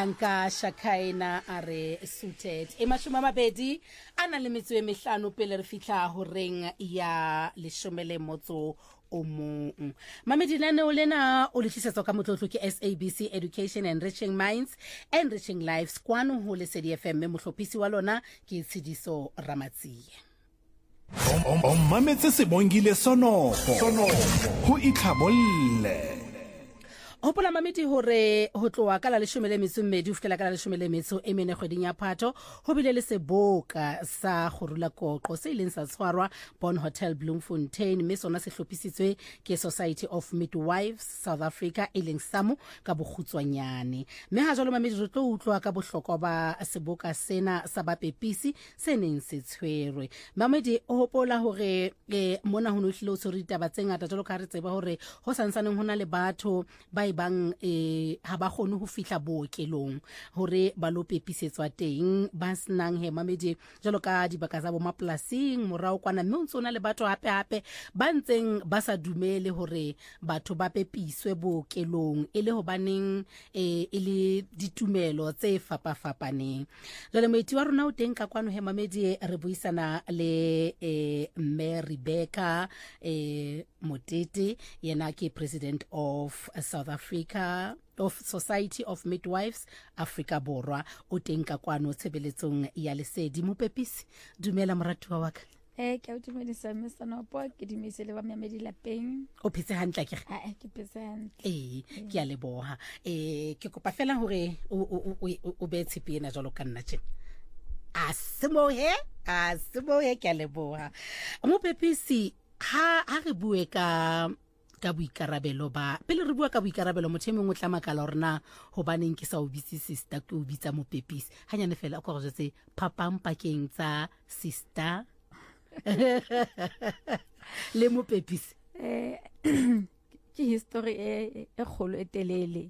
Mohlanka Shakaina are suited e mashome a mabedi a na le metso e mehlano pele re fihla ho reng ya 10 o mong mamedi lenaneo lena o le tlisetsa ka motlotlo ke SABC Education Enriching Minds Enriching Lives kwano ho Lesedi FM mohlophisi wa lona ke Tshidiso Ramatsie o mametse sebongile sonoko ho itlhabolle Hopola mamedi hore ho tloa ka la 12 ho fihlela ka la 14 kgweding ya Phato ho bile le seboka sa khorula koqo se ileng sa tshwarwa Bon Hotel Bloemfontein mme sona se hlophisitswe ke Society of Midwives South Africa ileng SAMU ka bokgutswanyane mme ha jalo mamedi re tlo utlwa ka bohlokwa ba seboka sena sa bapepisi se neng se tshwerwe mamedi o hopola hore mona ho no hlilo so re ditaba tse ngata jalo ka re tseba hore ho santsaneng hona le batho ba bang ha ba khone ho fihla bookelong hore ba lo pepisetswa teng ba snang he mamedi jalo ka dibaka tsa bo maplasing morao kwana mme ntsona le batho hape ba ntseng ba sa dumele hore batho ba pepiswe bookelong ile ho baneng ile ditumelo tse fapafapaneng jale moeti wa rona o teng ka kwano he mamedi re buisana le Mme Rebecca Motete yena ke president of South Africa of Society of Midwives Africa Borwa o teng ka kwano tshebeletsong ya Lesedi mopepisi dumela moratuwa wa ka ke a utumedisa mesana po ke dimisele ba mamedi lapeng o phetse hantle ke ke phetse hantle ke a leboha ke kopa fela hore o be tshipi ena jalo ka nna tjena asimohe ke a leboha mopepisi ha re bue ka boikarabelo ba pele re bua ka boikarabelo mothemeng o tla makala rena hobaneng ke sa o bitse sister ke o bitsa mopepisi hanyane fela o go jetse phapang pakeng tsa sister le mopepisi ke history e kholo e telele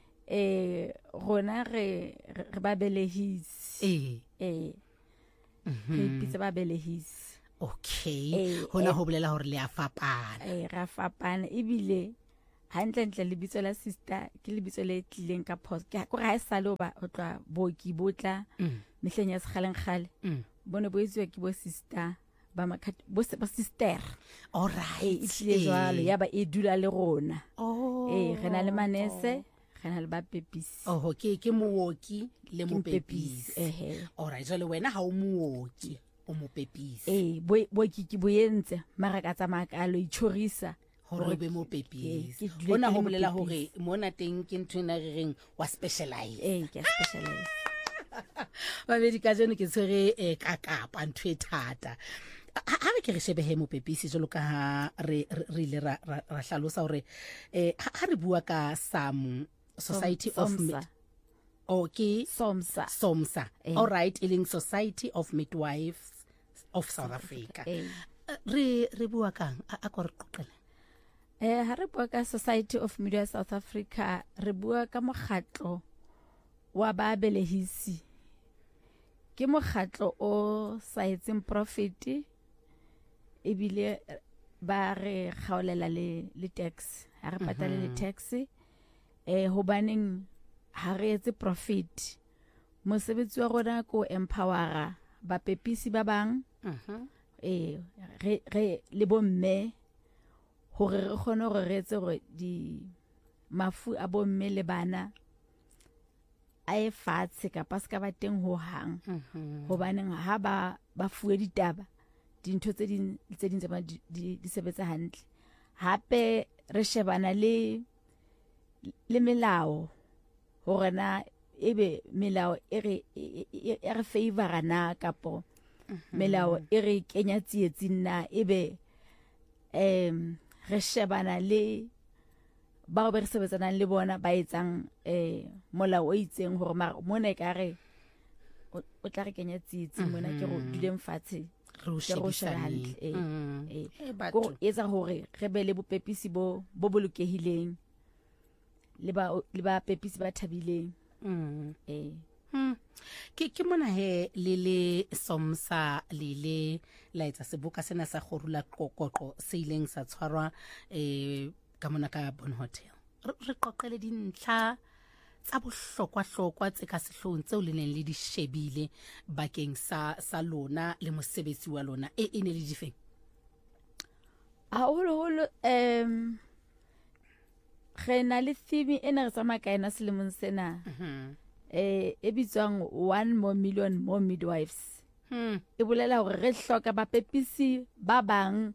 rona re ba belehisi re bitsa ba belehisi okay hona ho bolela hore le a fapana ra fapana ebile hantle lebitso la sister ke lebitso le tlileng ka post ke go ra salo ba o tla boki botla mehleng ya sekgalengkhale bone bo itse ke bo sister ba makhat bo sister all right e tlile jwalo ya ba e dula le rona re na le manese re na le ba pepisi okay ke mooki le mopepisi all right jwale wena ha o mooki o mopepisi bo ke boyentse mara ka tsamaya ka lo itshorisa hore be mopepisi hona ho bolela hore mona teng ke ntwena re reng wa specialize ke specialize ba be di ka jeno ke tshwere ka kapa ntwe thata ha re ke re shebe he mopepisi jalo ka ha re ile ra hlalosa hore ha re bua ka SAMU Society of SOMSA all right iling Society of Midwives of South Africa re bua kang a ko re qoqela ha re bua ka Society of Midwives South Africa re bua ka mokgatlo wa ba belehisi ke mokgatlo o sa etseng profit ebile ba re khaolela le tax ha re patale le tax hobaneng ha re etse profit mosebetsi wa rona ko empowera ba pepisi ba bang re le bomme hore re khone hore re etse hore di mafu a bomme le bana a e fatshe ka paska ba teng ho hang hobaneng ha ba fuwe ditaba dintho tse ding tse di sebetsa hantle hape re shebana le melao hore na ebe melao e re favor na kapo melao e re kenya tsietsing na ebe re shebana le ba re sebetsanang le bona ba etsang molao o itseng hore mona e ka re o tla re kenya tsietsing mona ke go dileng fatshe ro shebisane go etsa hore re be le bopepisi bo bolokehileng le ba pepisi ba thabileng ke mona he le SOMSA le la etsa seboka sena sa khorula qoqoqo se ileng sa tshwarwa ka mona ka Bon Hotel re qoqele dintlha tsa bohlokwa tse ka sehloohong tseo le neng le di shebile bakeng sa lona le mosebetsi wa lona e ne le difeng? Haholo re na le theme ena re tsamaya ka ena selemong sena e bitswang 1 million more midwives. E bolela hore re hloka bapepisi ba bang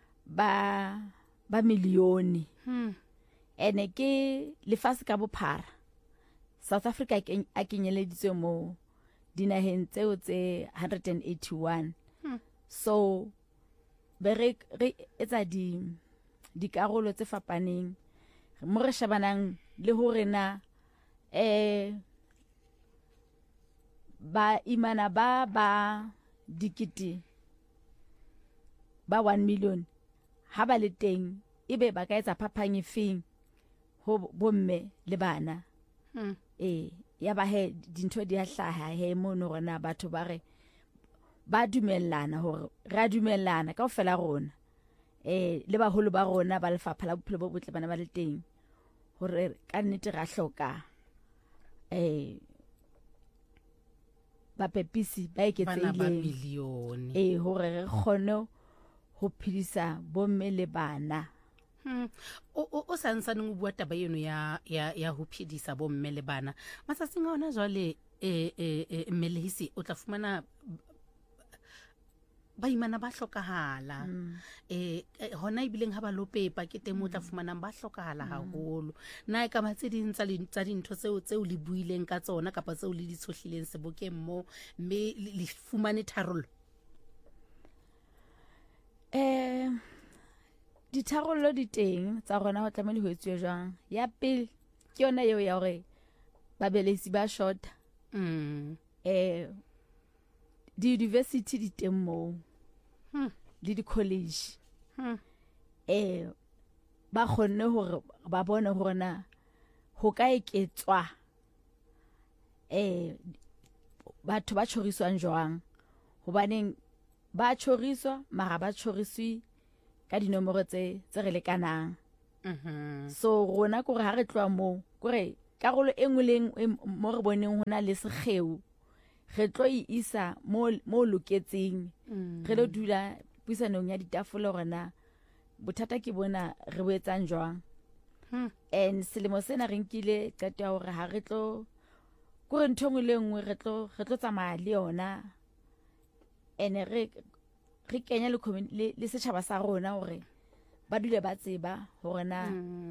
ba milione. Ene ke lefatshe ka bophara. South Africa a kenyeleditswe mo dinaheng tseo tse 181. So re etsa dikarolo tse fapaneng mo re shabanang le hore na ba imana ba dikiti ba 1 million ha ba le teng ebe ba ka etsa phapang efeng ho bomme le bana. Ya ba he dintho di a hlaha he mo no rona batho ba re ba dumellana hore ra dumellana kaofela rona le baholo ba rona ba lefapha la bophelo bo botle bana ba le teng hore ka nnete ra hloka bapepisi ba eketseileng hore re kgone ho phedisa bomme le bana. O santsaneng o bua taba eno ya ho phedisa bomme le bana. Matsatsing a hona jwale Mmelehisi o tla fumana baimana ba hlokahala. Hona ibileng ha ba lo pepa ke teng mo tla fumanang ba hlokahala haholo. Na ka matse ding tsa dintho tseo le buileng ka tsona kapa tseo le di tshohlileng sebokeng mo mme le fumane tharollo? Ditharollo di teng tsa rona ho tlamehile ho etsuwe jwang. Ya pele ke yona eo ya hore babelesi ba short. Di-university di teng moo le di-college ba kgonne hore ba bone hore na ho ka eketswa batho ba tjhoriswang jwang, hobaneng ba tjhoriswa mara ba tjhoriswi ka dinomoro tse re lekanang. So rona kore ha re tloa moo kore karolo e nngwe le mo re boneng hona le sekgeu re tlo isa mo loketseng re lo dula puisanong ya ditafole hore na bothata ke bona re bo etsang jwang. And selemo sena re nkile qeto ya hore ha re tlo kore ntho nngwe le nngwe re tlo tsamaya le yona ene re kenya le setjhaba sa rona hore ba dule ba tseba hore na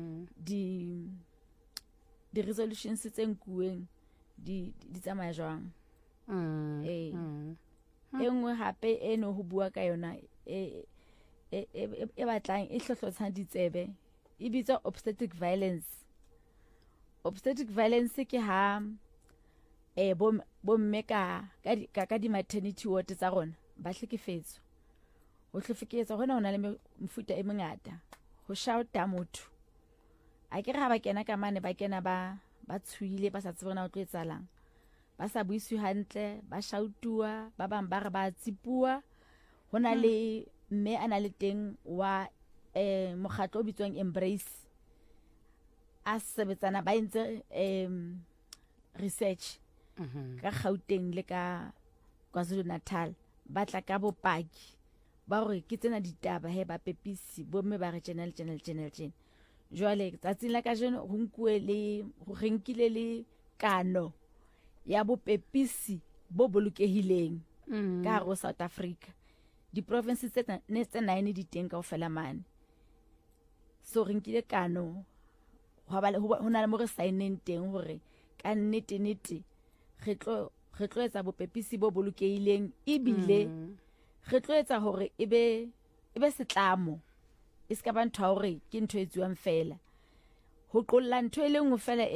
di-resolutions tse nkuweng di tsamaya jwang. E nngwe hape eno ho bua ka yona e batlang e hlohlotshang ditsebe e bitswa obstetric violence. Obstetric violence ke ha bomme ka di-maternity ward tsa rona ba hlekefetswa. Ho hlekefetswa hona hona le mefuta e mengata. Ho shouta motho a ke re ha ba kena ka mane ba kena ba tshuile ba sa tsebana ho tlo etsalang, ba sa buiswe hantle, ba shautua, ba bang ba re ba tsipua. Hona le mme ana le teng wa mokgatlo o bitswang Embrace a sebetsana ba entse research ka Gauteng le ka KwaZulu-Natal, ba tla ka bopaki ba hore ke tsena ditaba he ba pepisi bomme ba re channel. Jwale tsatsing la ka jeno ho nkile le kano ya bopepisi bo bolokehileng ka hare ho South Africa. Di-provinces tse 9 di teng kaofela mane. So re nkile kano ho na le mo re signeng teng hore ka nnete re tlo etsa bopepisi bo bolokehileng ebile re tlo etsa hore ebe setlamo e ska ba ntho ya hore ke ntho e tsuwang fela. Ho qolla ntho e lengwe fela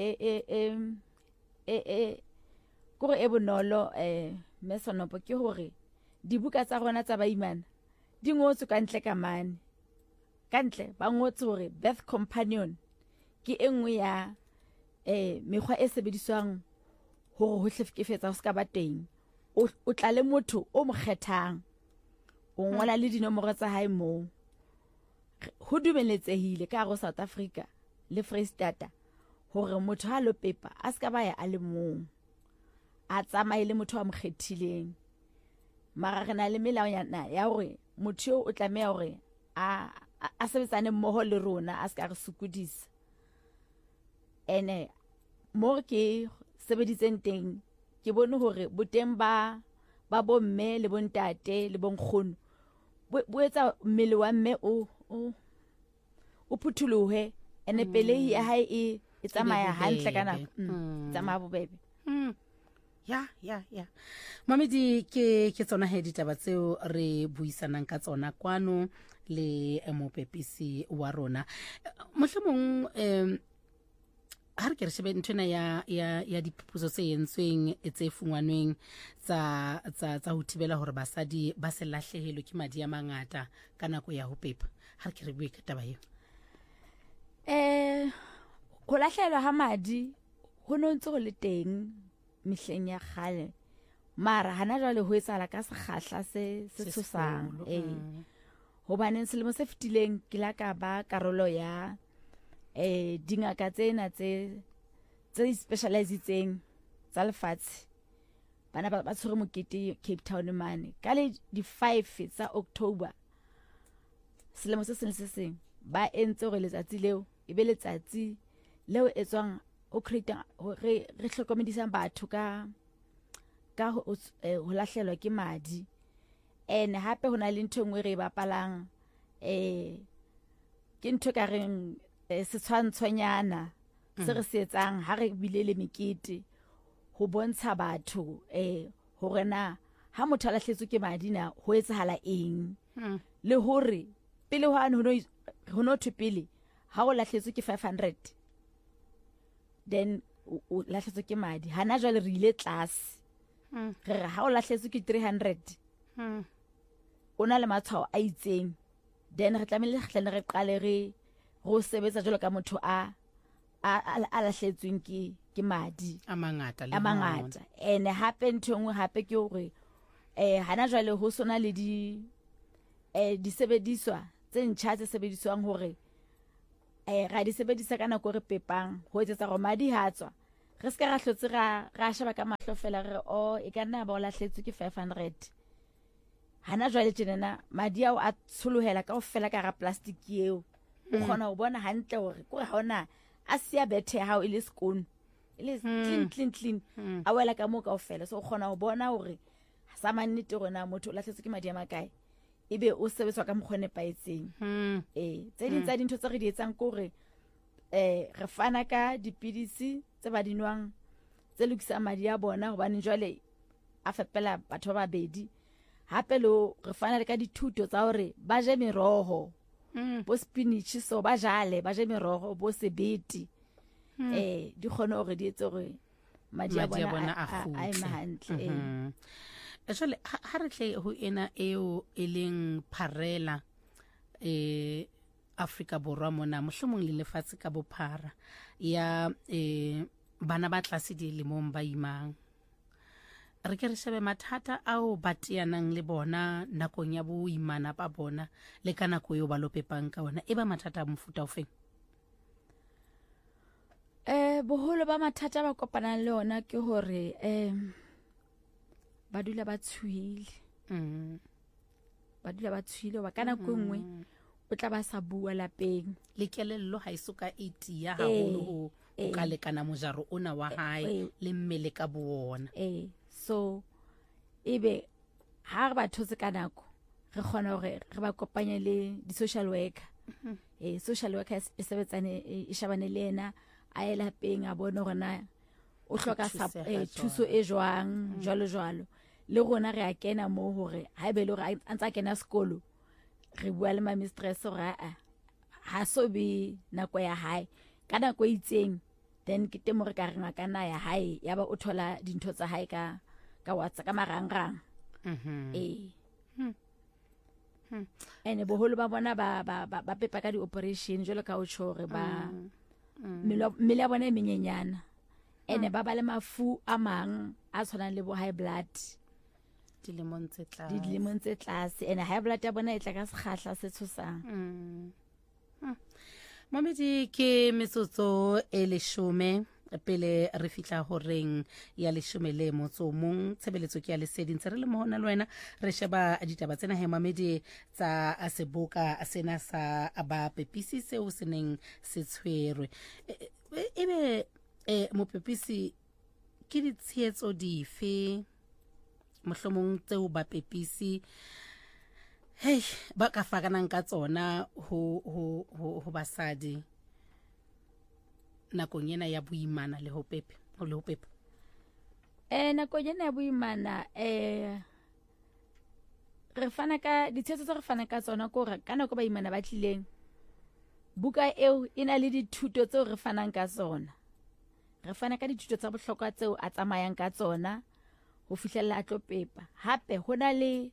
kore e bonolo Mesonopo ke hore dibuka tsa rona tsa baimana di ngotswe ka ntle ka mane. Ka ntle ba ngotse hore birth companion ke e nngwe ya mekgwa e sebediswang hore ho hlekefetsa ho ska ba teng. O tla le motho o mo kgethang, o ngola le dinomoro tsa hae moo. Ho dumeletsehile ka hare ho South Africa le Freistata hore motho ha lo pepa a ska ba ya a le mong a tsamaye le motho wa mokgethileng mara re na le melawana ya hore motho o tlameha hore a sebetsane mmoho le rona a ska re sukudisa ene mo ke sebeditseng teng ke bone hore boteng ba bomme le bontate le bonkgono bo etsa mmele wa mme o phuthuluhe ene pelehi ya hae e tsamaya hantle kana tsamaya bobebe ya Mamedi ke tsona he ditaba tseo re buisanang ka tsona kwano le mopepisi wa rona mohlomong ha re ke re shebe ntwena ya diphupuso tse yentsweng tse fungwanweng tsa ho thibela hore basadi ba se lahlehelwe ke madi a mangata ka nako ya ho pepa ha re ke re bue ka taba eo ho lahlehelwa ha madi ho nontse go le teng mehleng ya kgale mara hana jwale ho etsahala ka sekgahla se tshosang hobaneng selemo se fetileng ke la ka ba karolo ya dingaka tsena tse specializitseng tsa lefatshe bana ba tshwere mokete Cape Town mane ka le di 5 tsa October selemo se seng ba entse gore letsatsi leo e be letsatsi leo etswang o create re hlokomedisang batho ka ho lahlehelwa ke madi ene hape hona le ntho engwe re bapalang ke ntho ka reng setshwantshonyana se re se etsang ha re bile le mekete ho bontsha batho hore na ha motho a lahletswe ke madi na ho etsahala eng le hore pele ho no thupele ha o lahletswe ke 500 then o lahletswe ke madi hana jwale re ile tlase re ha o lahletswe ke 300 ona le matshwao a itseng then re tlamehile re qale re go sebetsa jalo ka motho a lahletsweng ke madi a mangata ene hape ntho engwe hape ke hore hana jwale ho sona le di sebediswa tse ntjha tse sebediswang hore ra di sebedisa ka nako re pepang ho etsetsa gore madi ha tswa re ska ra hlotse ra sheba ka mahlo fela re e ka nna ba o lahletswe ke 500 hana jwale tjenana madi ao a tsholohela ka ofela ka ra plastic eo o khona ho bona hantle hore ko ha ona a sia bethe ha o ile skoon ile clean a wela ka mo ka ofela so o khona ho bona hore sa mannete rona motho o lahletswe ke madi a makae ebe o sebetswa ka mokgone paetseng tse ding tsa dintho tse re di etsang gore re fana ka dipidisi tse ba dinwang tse lokisang madi a bona hobane jwale a fepela batho ba babedi hape lo re fana le ka dithuto tsa hore ba je meroho bo spinach so ba je meroho bo sebete di khone hore di etse hore madi a bona a ema hantle jwale ha re tle ho ena eo eleng pharela Afrika Borwa mona mohlomong le lefatshe ka bophara ya bana ba tlase dilemong ba imang re ke re shebe mathata ao ba teanang le bona nakong ya boimana ba bona le ka nako eo ba lo pepang ka ona e ba mathata a mofuta ofeng boholo ba mathata ba kopanang le ona ke hore ba dula ba tshuile wa kana ko nngwe o tla ba sa bua lapeng le kelello ha isoka 80 ya haholo o ka lekana mojaro ona wa hae le mmele ka bona so ebe ha re ba thotse ka nako re khona hore re ba kopanye le di social worker social worker e sebetsane e shabane le ena a ela peng a bona rona o hloka thuso e jwang jwalo le rona re a kena mo hore ha ebe le hore a ntsa kena sekolo re bua le ma mistress hore ha so be nako ya hae ka nako e itseng then ke temo re ka renga kana ya hae ya ba o thola dintho tsa hae ka WhatsApp ka marangrang ene boholo ba bona ba pepa ka di operation jalo ka o tshore ba mmele ya bona e menyenyana ene ba le mafu a mang a tshwanang le bo high blood dilemong tse tlase ene high blood ya bona e tla ka sekgahla se tshosang Mamedi ke metsotso e leshome pele re fitla horeng ya leshome le motso mong tshebeletso ke ya lesedi ntse re le mohona le wena re sheba ditaba tsena he Mamedi tsa seboka sena sa ba pepisi seo se neng se tshwerwe ebe mopepisi ke ditshietso dife mohlomong tseo ba pepisi ba ka fakanang ka tsona ho basadi nakong ena ya boimana le ho pepa nakong ena ya boimana re fana ka ditshehetso tse re fana ka tsona ko re ka nako baimana ba tlileng buka eo e na le dithuto tseo re fanang ka tsona re fana ka dithuto tsa bohlokwa tseo a tsamayang ka tsona ho fihlella a tlo pepa hape ho na le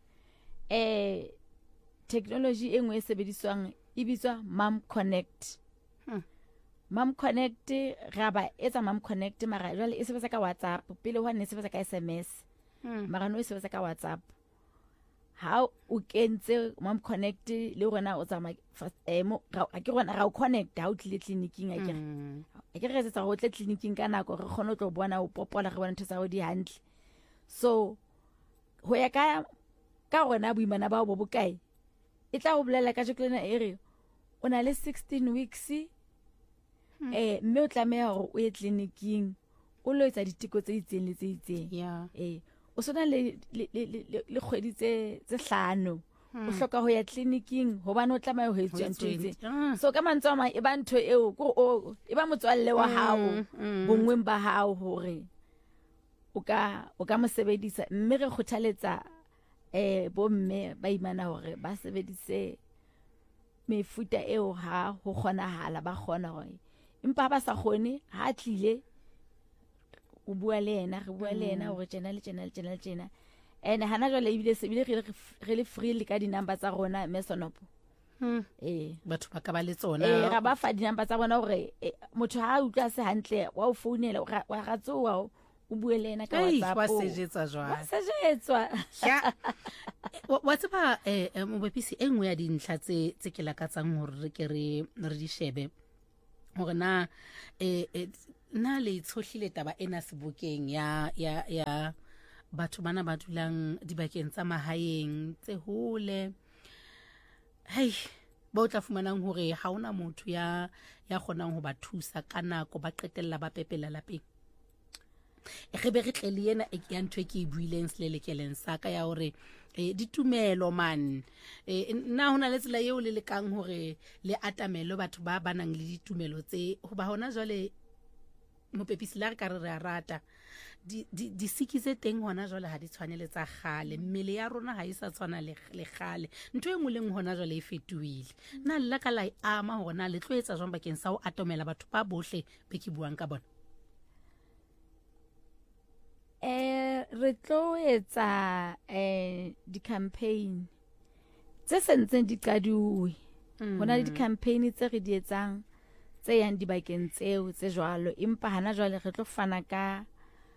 technology e nngwe e sebediswang e bitswa Mom Connect. Mom Connect ra ba etsa Mom Connect mara jwale e sebetsa ka WhatsApp pele ho ne e sebetsa ka SMS mara no e sebetsa ka WhatsApp ha o kentse Mom Connect le rona o tsama a ke rona ra o connect ha o tlile clinicing a ke re etsa ho tle clinicing ka nako re kgone ho tlo bona o popola re bona ntho tsa ho di hantle so ho ya ka rona boimana ba bo bokae e tla o bolela ka joklena e re o na le 16 weeks mme o tlameha hore o ye clinicing o lo etsa diteko tse itseng le tse itseng o sona le kgwedi tse 5 o hloka ho ya clinicing hobane o tlameha ho etsa ntho itseng so ka mantswe a mang e ba ntho eo e ba motswalle wa hao bongweng ba hao hore o ka mo sebedisa mme re kgothaletsa bomme ba imana hore ba sebedise mefuta eo ha ho kgonahala ba kgona hore empa ba sa kgone ha tlile o bua le yena re bua le yena hore tjena le tjena hana jwale ebile se bile re le free le ka di-number tsa rona Mesonopo batho ba ka ba le tsona ra ba fa di-number tsa bona hore motho ha utlwa se hantle wa o founela wa ratsoa o bue le yena ka WhatsApp wa sejetsa jwang wa sejetswa wa tseba mopepisi e nngwe ya dintlha tse ke lakatsang hore re ke re di shebe hore na le tshohlile taba ena sebokeng ya batho bana ba dulang dibakeng tsa mahaeng tse hole ba o tla fumanang hore ha ona motho ya kgonang ho ba thusa ka nako ba qetella ba pepela lapeng re be re tle le yena ya ntho e ke e buileng selelekeleng sa ka ya hore ditumelo man nna hona le tsela eo le lekang hore le atamelo batho ba banang le ditumelo tse ho ba hona jwale mopepisi la re ka re a rata di sikize teng hona jwale ha di tshwanele tsa khale mmele ya rona ha e sa tshwana le khale ntho e ngoleng hona jwale e fetohile nna le ka la ama hona le tlo etsa jwang bakeng sa ho atomela batho ba bohle be ke buang ka bona re tlo etsa di-campaign tse sentseng di qaduwe hona le di-campaign tse re di etsang tse yang dibakeng tseo tse jwalo empa hana jwale re tlo fana ka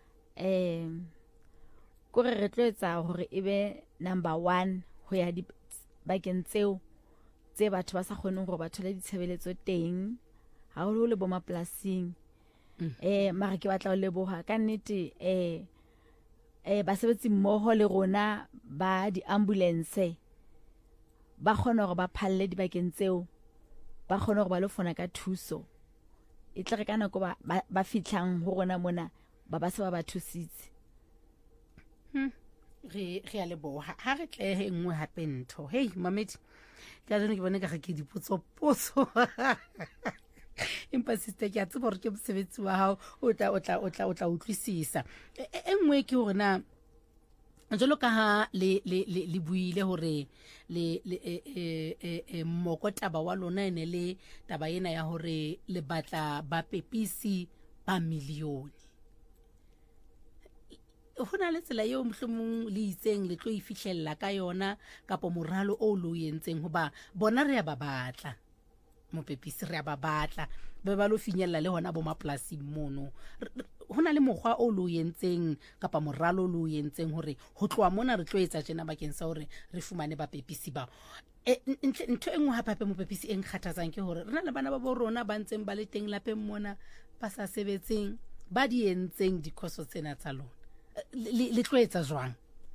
kore re tlo etsa hore ebe number 1 ho ya dibakeng tseo tse batho ba sa kgoneng hore ba thole ditshebeletso teng ha ho le bo mapolasing mara ke batla ho leboha ka nnete basebetsi mmoho le rona ba di-ambulance ba kgona hore ba phalle dibakeng tseo ba kgona hore ba lo fona ka thuso e tle re ka nako ba fitlang ho rona mona ba se ba thusitse re a leboha ha re tle engwe hape ntho Mamedi ke a ke bone ka ke dipotso empa sister ke a tseba hore ke mosebetsi wa hao o tla utlwisisa engwe ke hore na jalo ka ha le buile hore le mmoko taba wa lona ene le taba ena ya hore le batla ba pepisi ba milione hona le tsela eo mohlomong le itseng le tlo e fihlella ka yona kapo moralo o lo yentseng hoba bona re a ba batla mopepisi re a ba batla ba lo finyella le hona bo mapolasing mono hona le mokgwa o lo yentseng kapa moralo lo yentseng hore ho tloa mona re tlo etsa tjena bakeng sa hore re fumane ba pepisi ba ntho e nngwe hape mopepisi e nkgathatsang ke hore re na le bana ba bo rona ba ntseng ba le teng lapeng mona ba sa sebetseng ba di entseng dikhoso tsena tsa lona le tlo etsa jwang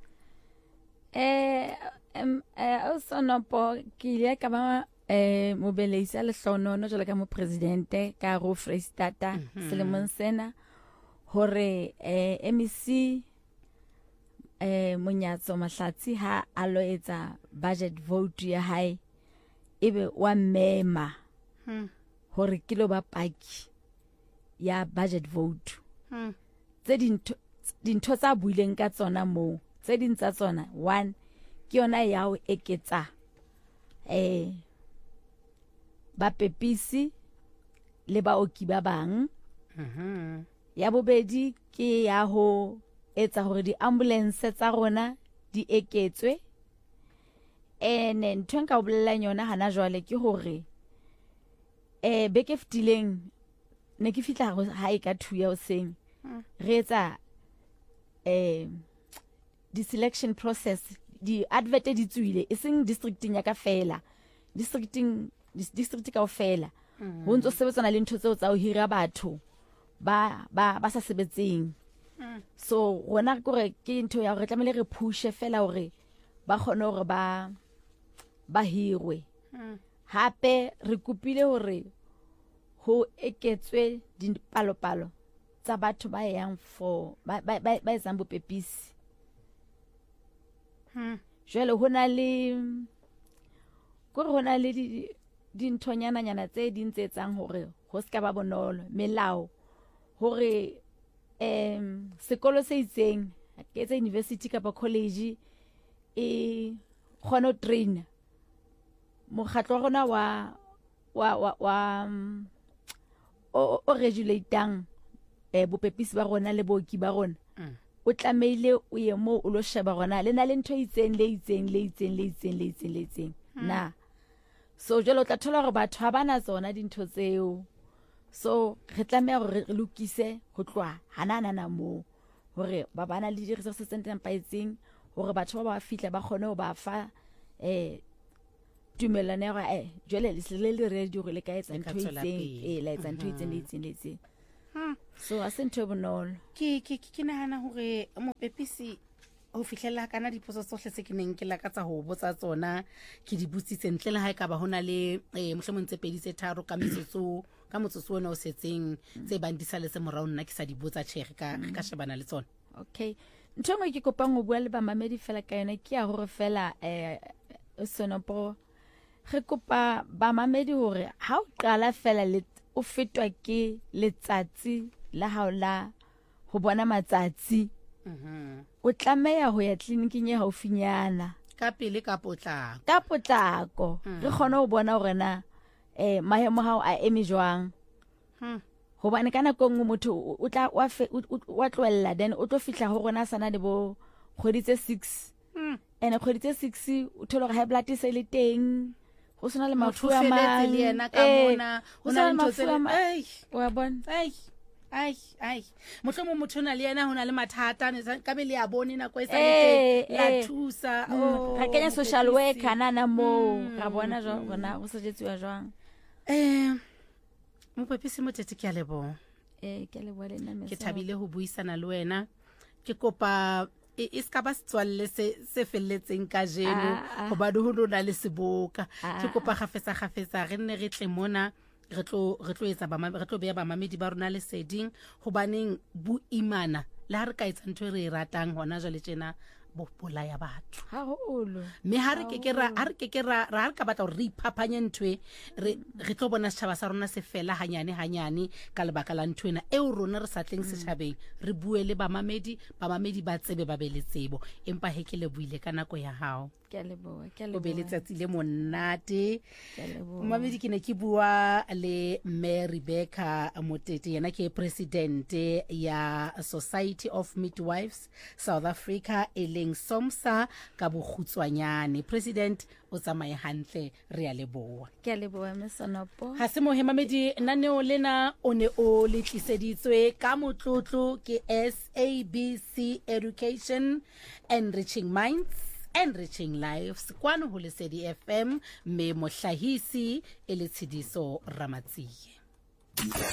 o sonopo ke ile ka ba mobeleisi a lehlohonolo jwalo ka mopresidente ka hare ho Freistata selemong sena hore MEC Monyatso Mahlatsi ha a lo etsa budget vote ya hae ebe wa mema hore ke lo ba paki ya budget vote tse dintho tsa buileng ka tsona moo tse ding tsa tsona one ke yona ya ho eketsa ba pepisi le baoki ba bang ya bobedi ke ya ho etsa hore di-ambulance tsa rona di eketswe ntho nka o bolellang yona hana jwale ke hore beke fetileng ne ke fihla hae ka 2 ya hoseng re etsa di-selection process di-advert di tswile e seng districting ya ka fela district ka ofela ho ntso sebetsana le ntho tseo tsa ho hira batho ba sa sebetseng so rona gore ke ntho ya re tlamele re pushe fela hore ba khone hore ba hirwe hape re kupile hore ho eketswe dipalopalo tsa batho ba yang for ba etsang bopepisi jwale hona le dinthonyana tse ding tse etsang hore ho ska ba bonolo melao hore sekolo se itseng ke tsa university kapa college e kgona ho train mokgatlo wa rona o regulating bopepisi ba rona le booki ba rona o tlameile o ye mo o lo sheba rona le na le ntho itseng na so jalo o tla thola hore batho ha bana tsona dintho tseo so re tlameha hore re lokise ho tloha hanana mo hore ba bana le di-resources tse nepaetseng hore batho ba fihla ba kgone ho ba fa tumelano ya hore jwale le ready hore le ka etsa ntho itseng la etsa ntho itseng so a se ntho e bonolo ke nahana hore mopepisi ho fihlela kana dipotso tsohle tse ke neng ke lakatsa ho botsa tsona ke di butsitse ntle le ha e ka ba hona le mohlomong tse pedi tse tharo ka motsotso ona o setseng tse bang di sale tse morao nna ke sa di botsa tjhe ka shebana le tsona okay ntho mo ke kopang ho bua le ba mamedi fela ka yona ke ya hore fela sonopo re kopa ba mamedi hore ha o qala fela o fetwa ke letsatsi la haola ho bona matsatsi o tlameha ho ya kliniking e haufinyana ka pele ka potlako re kgone ho bona hore na mahemo hao a eme jwang hobane kana kongwe motho o tla wa tloella then o tlo fihla ho rona sana le bo kgweditse 6 ene kgweditse 6 o thola hore high blood se le teng ho sona le mafu a mang le yena ka mona ho na le mafu a mang wa bona ai mohlomong motho na le yena hona le mathata ka be le ya bone nako e sale la thusa ra kenya social worker nana mo ra bona jwang rona ho sejetsiwa jwang mopepisi motete ke a leboha ke a leboha le nna ke thabile ho buisana le wena ke kopa e ska ba setswalle se felletseng ka jeno hobane ho lona le seboka ke kopa gafetsa re nne re tle mona re tlo beya bamamedi ba rona le seding hobaneng boimana le ha re ka etsa ntho re ratang hona jwale tjena bolaya batho mme ha re ka batla hore re iphaphanye ntwe re tlo bona setjhaba sa rona se fela hanyane ka lebaka la ntwena eo rona re sa tleng setjhabeng re bue le bamamedi ba tsebe ba be le tsebo empa he ke le buile ka nako ya hao ke a leboha o be letsatsi le monate mamedi ke ne ke bua le Mme Rebecca Motete yena ke presidente ya Society of Midwives South Africa SOMSA ka bokgutswanyane president o tsamaye hantle re a leboha ke a leboha Mesonopo ha se mo hemamedi naneo lena o ne o le tliseditswe ka motlotlo ke SABC Education Enriching Minds Enriching Lives kwano ho Lesedi FM me mohlahisi e le Tshidiso Ramatsie.